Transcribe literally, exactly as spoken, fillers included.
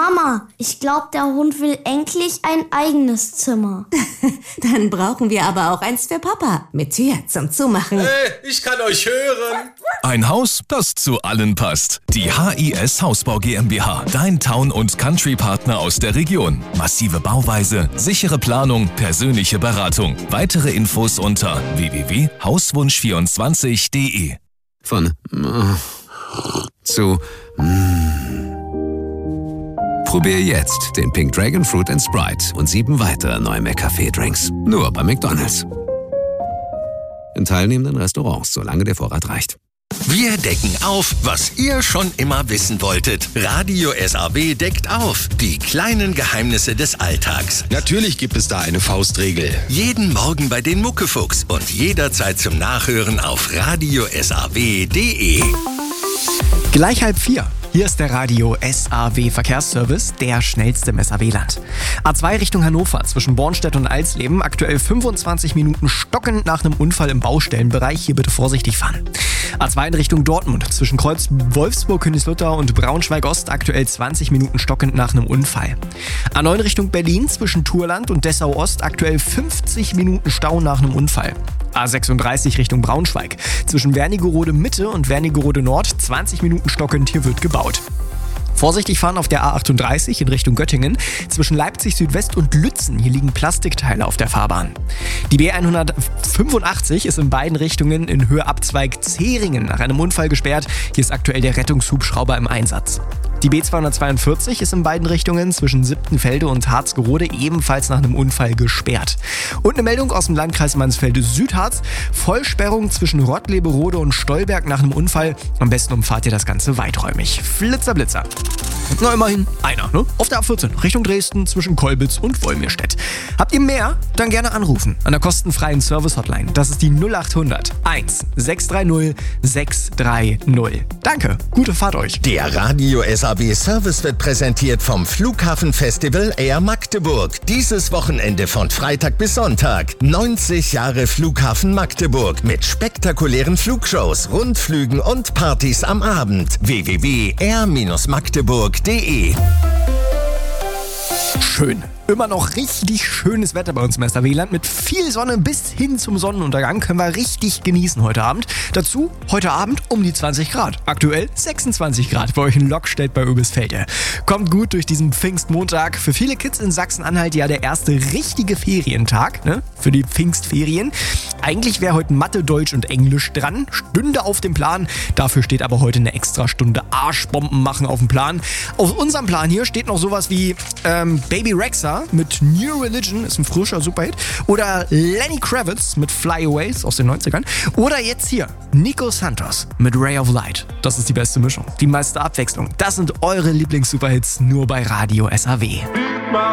Mama, ich glaube, der Hund will endlich ein eigenes Zimmer. Dann brauchen wir aber auch eins für Papa. Mit Tür zum Zumachen. Hey, ich kann euch hören. Ein Haus, das zu allen passt. Die H I S Hausbau GmbH. Dein Town- und Country-Partner aus der Region. Massive Bauweise, sichere Planung, persönliche Beratung. Weitere Infos unter w w w punkt hauswunsch vierundzwanzig punkt d e. Von äh, zu mm. Probier jetzt den Pink Dragon Fruit and Sprite und sieben weitere neue McCafé-Drinks. Nur bei McDonald's. In teilnehmenden Restaurants, solange der Vorrat reicht. Wir decken auf, was ihr schon immer wissen wolltet. Radio S A W deckt auf. Die kleinen Geheimnisse des Alltags. Natürlich gibt es da eine Faustregel. Jeden Morgen bei den Muckefuchs und jederzeit zum Nachhören auf radio s a w punkt d e. Gleich halb vier. Hier ist der Radio S A W Verkehrsservice, der schnellste im S A W-Land. A zwei Richtung Hannover zwischen Bornstedt und Alsleben, aktuell fünfundzwanzig Minuten stockend nach einem Unfall im Baustellenbereich. Hier bitte vorsichtig fahren. A zwei in Richtung Dortmund zwischen Kreuz Wolfsburg, Königslutter und Braunschweig-Ost, aktuell zwanzig Minuten stockend nach einem Unfall. A neun Richtung Berlin zwischen Turland und Dessau-Ost, aktuell fünfzig Minuten Stau nach einem Unfall. A sechsunddreißig Richtung Braunschweig zwischen Wernigerode Mitte und Wernigerode Nord, zwanzig Minuten stockend, hier wird gebaut. Vorsichtig fahren auf der A achtunddreißig in Richtung Göttingen zwischen Leipzig Südwest und Lützen. Hier liegen Plastikteile auf der Fahrbahn. Die B hundertfünfundachtzig ist in beiden Richtungen in Höhe Abzweig Zeringen nach einem Unfall gesperrt. Hier ist aktuell der Rettungshubschrauber im Einsatz. Die B zweihundertzweiundvierzig ist in beiden Richtungen zwischen Siebtenfelde und Harzgerode ebenfalls nach einem Unfall gesperrt. Und eine Meldung aus dem Landkreis Mansfelde-Südharz. Vollsperrung zwischen Rottleberode und Stolberg nach einem Unfall. Am besten umfahrt ihr das Ganze weiträumig. Flitzer, Blitzer. Na, immerhin einer, ne? Auf der A vierzehn Richtung Dresden zwischen Kolbitz und Wolmirstedt. Habt ihr mehr? Dann gerne anrufen. An der kostenfreien Service-Hotline. Das ist die null achthundert eins sechs drei null sechs drei null. Danke, gute Fahrt euch. Der Radio S A W Service wird präsentiert vom Flughafenfestival Air Magdeburg. Dieses Wochenende von Freitag bis Sonntag. neunzig Jahre Flughafen Magdeburg mit spektakulären Flugshows, Rundflügen und Partys am Abend. w w w punkt air magdeburg punkt d e. Schön. Immer noch richtig schönes Wetter bei uns im S A W-Land mit viel Sonne bis hin zum Sonnenuntergang. Können wir richtig genießen heute Abend. Dazu heute Abend um die zwanzig Grad. Aktuell sechsundzwanzig Grad bei euch in Lockstedt bei Oebisfelde. Kommt gut durch diesen Pfingstmontag. Für viele Kids in Sachsen-Anhalt ja der erste richtige Ferientag, ne? Für die Pfingstferien. Eigentlich wäre heute Mathe, Deutsch und Englisch dran. Stünde auf dem Plan. Dafür steht aber heute eine extra Stunde Arschbomben machen auf dem Plan. Auf unserem Plan hier steht noch sowas wie ähm, Baby Rexha mit New Religion, ist ein frischer Superhit. Oder Lenny Kravitz mit Flyaways aus den neunzigern. Oder jetzt hier Nico Santos mit Ray of Light. Das ist die beste Mischung, die meiste Abwechslung. Das sind eure Lieblings-Superhits nur bei Radio S A W.